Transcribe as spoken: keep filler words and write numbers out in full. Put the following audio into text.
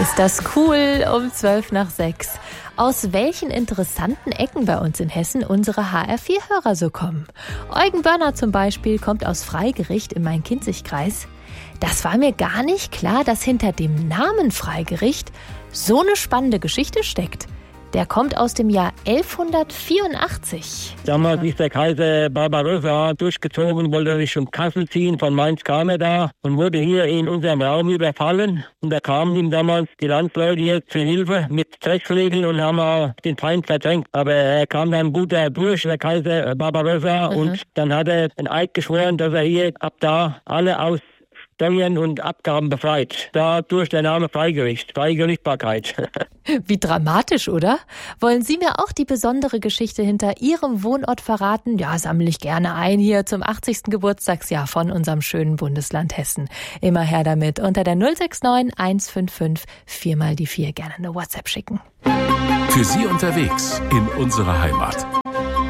Ist das cool um zwölf nach sechs. Aus welchen interessanten Ecken bei uns in Hessen unsere H R vier Hörer so kommen. Eugen Börner zum Beispiel kommt aus Freigericht im Main-Kinzig-Kreis. Das war mir gar nicht klar, dass hinter dem Namen Freigericht so eine spannende Geschichte steckt. Der kommt aus dem Jahr elfhundertvierundachtzig. Damals ist der Kaiser Barbarossa durchgezogen, wollte Richtung Kassel ziehen. Von Mainz kam er da und wurde hier in unserem Raum überfallen. Und da kamen ihm damals die Landsleute hier zur Hilfe mit Drecksschlägeln und haben auch den Feind verdrängt. Aber er kam dann gut da durch, der Kaiser Barbarossa. Mhm. Und dann hat er einen Eid geschworen, dass er hier ab da alle aus Steuern und Abgaben befreit. Dadurch der Name Freigericht, Freigerichtbarkeit. Wie dramatisch, oder? Wollen Sie mir auch die besondere Geschichte hinter Ihrem Wohnort verraten? Ja, sammle ich gerne ein hier zum achtzigsten Geburtstagsjahr von unserem schönen Bundesland Hessen. Immer her damit. Unter der null sechs neun eins fünf fünf vier mal die vier gerne eine WhatsApp schicken. Für Sie unterwegs in unserer Heimat.